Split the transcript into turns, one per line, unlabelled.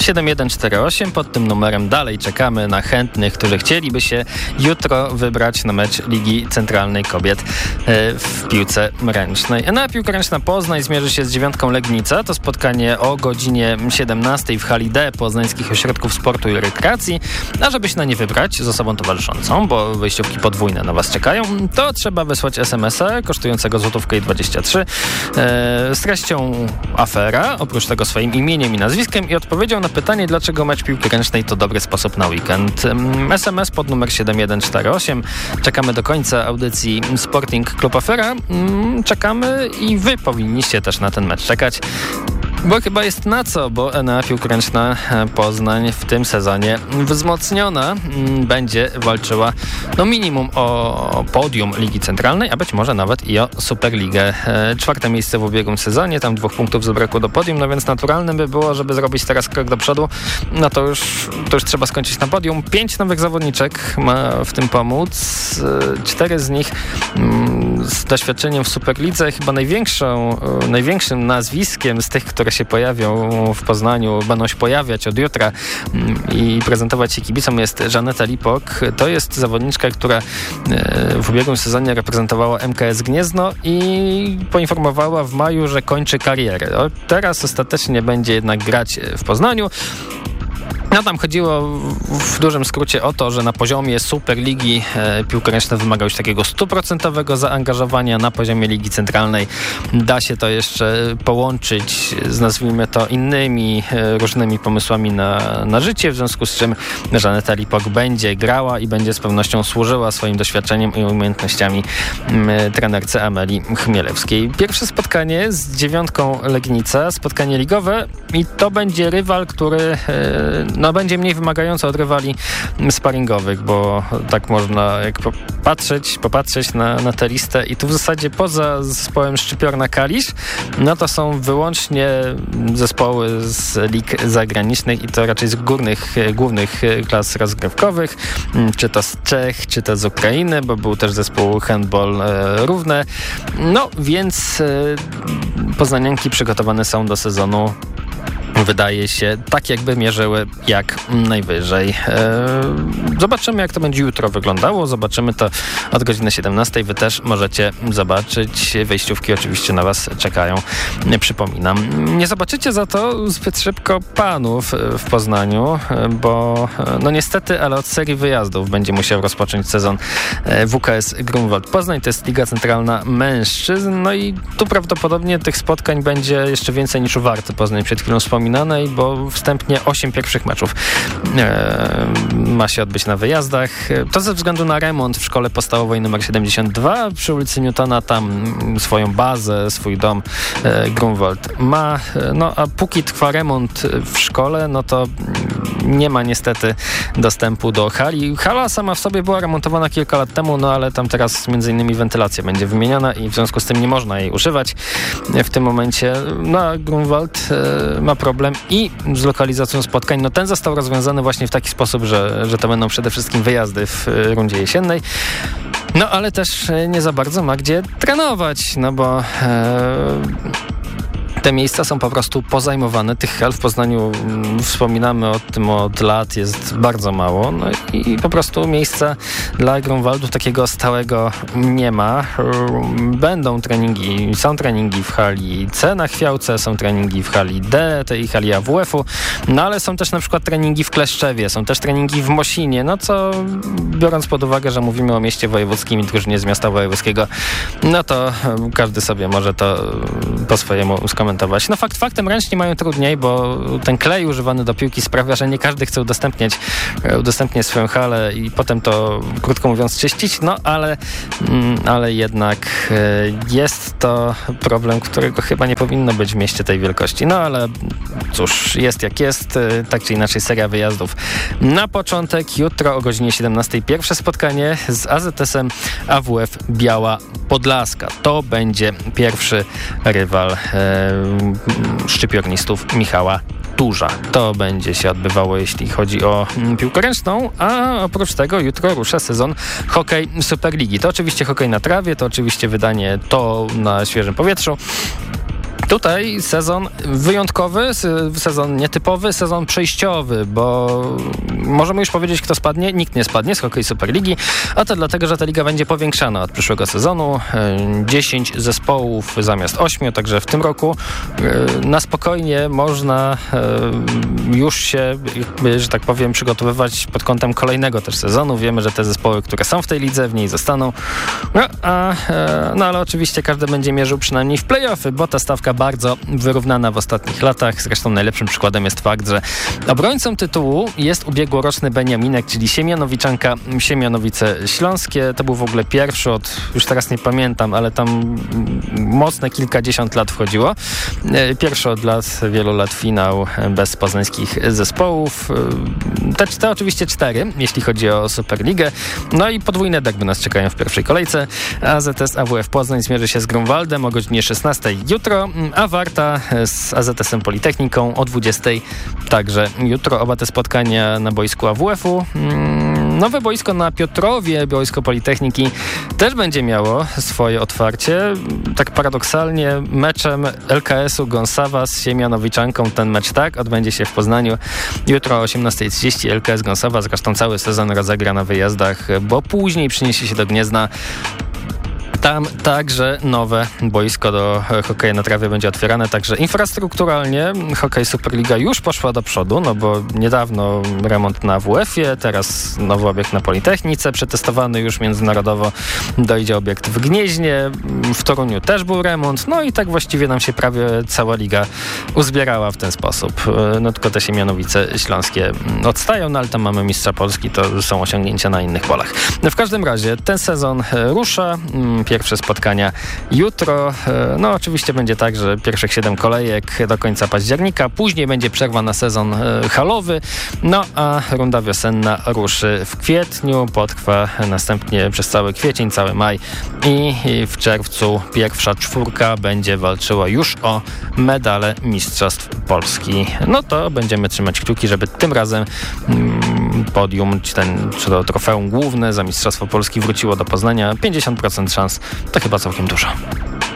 7148. Pod tym numerem dalej czekamy na chętnych, którzy chcieliby się jutro wybrać na mecz Ligi Centralnej Kobiet w piłce ręcznej. Enea Piłka Ręczna Poznań zmierzy się z 9 Legnica. To spotkanie o godzinie 17 w hali D Poznańskich Ośrodków Sportu i Rekreacji. A żeby się na nie wybrać z osobą towarzyszącą, bo wejściówki podwójne na Was czekają, to trzeba wysłać SMS-a kosztującego złotówkę i 23 z treścią afera, oprócz tego swoim imieniem i nazwiskiem i odpowiedzią na pytanie, dlaczego mecz piłki ręcznej to dobry sposób na weekend. SMS pod numer 7148. Czekamy do końca audycji Sporting Klub Afera. Czekamy i Wy powinniście też na ten mecz czekać. Bo chyba jest na co, bo Enea Piłka Ręczna Poznań w tym sezonie wzmocniona będzie walczyła minimum o podium Ligi Centralnej, a być może nawet i o Superligę. 4. miejsce w ubiegłym sezonie, tam 2 punktów zabrakło do podium, więc naturalnym by było, żeby zrobić teraz krok do przodu, to już trzeba skończyć na podium. 5 nowych zawodniczek ma w tym pomóc, 4 z nich z doświadczeniem w Superlidze, chyba największym nazwiskiem z tych, które się pojawią w Poznaniu, będą się pojawiać od jutra i prezentować się kibicom, jest Żaneta Lipok. To jest zawodniczka, która w ubiegłym sezonie reprezentowała MKS Gniezno i poinformowała w maju, że kończy karierę. Teraz ostatecznie będzie jednak grać w Poznaniu. Tam chodziło w dużym skrócie o to, że na poziomie Superligi piłka ręczna wymaga już takiego 100% zaangażowania. Na poziomie Ligi Centralnej da się to jeszcze połączyć z, nazwijmy to, innymi różnymi pomysłami na życie, w związku z czym Żaneta Lipok będzie grała i będzie z pewnością służyła swoim doświadczeniem i umiejętnościami trenerce Amelii Chmielewskiej. Pierwsze spotkanie z 9 Legnica, spotkanie ligowe i to będzie rywal, który będzie mniej wymagający od rywali sparingowych, bo tak można popatrzeć na tę listę i tu w zasadzie poza zespołem Szczypiorna Kalisz, to są wyłącznie zespoły z lig zagranicznych i to raczej z głównych klas rozgrywkowych, czy to z Czech, czy to z Ukrainy, bo był też zespół handball równe. Więc poznanianki przygotowane są do sezonu, wydaje się, tak jakby mierzyły jak najwyżej. Zobaczymy, jak to będzie jutro wyglądało. Zobaczymy to od godziny 17. Wy też możecie zobaczyć. Wejściówki oczywiście na Was czekają. Przypominam. Nie zobaczycie za to zbyt szybko panów w Poznaniu, bo niestety, ale od serii wyjazdów będzie musiał rozpocząć sezon WKS Grunwald Poznań. To jest Liga Centralna Mężczyzn. I tu prawdopodobnie tych spotkań będzie jeszcze więcej niż u Warty Poznań przed chwilą wspominanej, bo wstępnie 8 pierwszych meczów ma się odbyć na wyjazdach. To ze względu na remont w szkole podstawowej nr 72 przy ulicy Newtona. Tam swoją bazę, swój dom Grunwald ma. A póki trwa remont w szkole, to nie ma niestety dostępu do hali. Hala sama w sobie była remontowana kilka lat temu, ale tam teraz między innymi wentylacja będzie wymieniona i w związku z tym nie można jej używać w tym momencie. Grunwald ma problem i z lokalizacją spotkań. Ten został rozwiązany właśnie w taki sposób, że to będą przede wszystkim wyjazdy w rundzie jesiennej. Ale też nie za bardzo ma gdzie trenować, bo te miejsca są po prostu pozajmowane. Tych hal w Poznaniu, wspominamy o tym od lat, jest bardzo mało. I po prostu miejsca dla Grunwaldu takiego stałego nie ma. Są treningi w hali C na Chwiałce, są treningi w hali D, tej hali AWF-u, ale są też na przykład treningi w Kleszczewie, są też treningi w Mosinie, co biorąc pod uwagę, że mówimy o mieście wojewódzkim i drużynie z miasta wojewódzkiego, to każdy sobie może to po swojemu skomentować. Faktem ręczni mają trudniej, bo ten klej używany do piłki sprawia, że nie każdy chce udostępniać swoją halę i potem to, krótko mówiąc, czyścić, ale jednak jest to problem, którego chyba nie powinno być w mieście tej wielkości. Ale cóż, jest jak jest, tak czy inaczej seria wyjazdów. Na początek jutro o godzinie 17 pierwsze spotkanie z AZS-em AWF Biała Podlaska. To będzie pierwszy rywal szczypiornistów Michała Turza. To będzie się odbywało, jeśli chodzi o piłkę ręczną, a oprócz tego jutro rusza sezon hokej Superligi. To oczywiście hokej na trawie, to oczywiście wydanie to na świeżym powietrzu. Tutaj sezon wyjątkowy, sezon nietypowy, sezon przejściowy, bo możemy już powiedzieć, kto spadnie. Nikt nie spadnie z Hockey Superligi, a to dlatego, że ta liga będzie powiększana od przyszłego sezonu. 10 zespołów zamiast 8, także w tym roku na spokojnie można już się, że tak powiem, przygotowywać pod kątem kolejnego też sezonu. Wiemy, że te zespoły, które są w tej lidze, w niej zostaną. Ale oczywiście każdy będzie mierzył przynajmniej w play-offy, bo ta stawka bardzo wyrównana w ostatnich latach. Zresztą najlepszym przykładem jest fakt, że obrońcą tytułu jest ubiegłoroczny Beniaminek, czyli Siemianowiczanka Siemianowice Śląskie. To był w ogóle pierwszy od, już teraz nie pamiętam, ale tam mocne kilkadziesiąt lat wchodziło. Pierwszy od wielu lat finał bez poznańskich zespołów. Te oczywiście 4, jeśli chodzi o Superligę. No i podwójne derby nas czekają w pierwszej kolejce. AZS AWF Poznań zmierzy się z Grunwaldem o godzinie 16 jutro, a Warta z AZS-em Politechniką o 20. Także jutro oba te spotkania na boisku AWF-u. Nowe boisko na Piotrowie, boisko Politechniki, też będzie miało swoje otwarcie. Tak paradoksalnie meczem LKS-u Gonsawa z Siemianowiczanką ten mecz odbędzie się w Poznaniu jutro o 18:30. LKS Gonsawa zresztą cały sezon rozegra na wyjazdach, bo później przyniesie się do Gniezna. Tam także nowe boisko do hokeja na trawie będzie otwierane, także infrastrukturalnie Hokej Superliga już poszła do przodu, no bo niedawno remont na WF-ie, teraz nowy obiekt na Politechnice, przetestowany już międzynarodowo dojdzie obiekt w Gnieźnie, w Toruniu też był remont, no i tak właściwie nam się prawie cała liga uzbierała w ten sposób. No tylko te Siemianowice Śląskie odstają, no ale tam mamy mistrza Polski, to są osiągnięcia na innych polach. W każdym razie ten sezon rusza. Pierwsze spotkania jutro. No oczywiście będzie tak, że pierwszych 7 kolejek do końca października. Później będzie przerwa na sezon halowy. No a runda wiosenna ruszy w kwietniu. Potrwa następnie przez cały kwiecień, cały maj. I w czerwcu pierwsza 4 będzie walczyła już o medale Mistrzostw Polski. No to będziemy trzymać kciuki, żeby tym razem podium, czy to trofeum główne za Mistrzostwo Polski wróciło do Poznania. 50% szans to chyba całkiem dużo.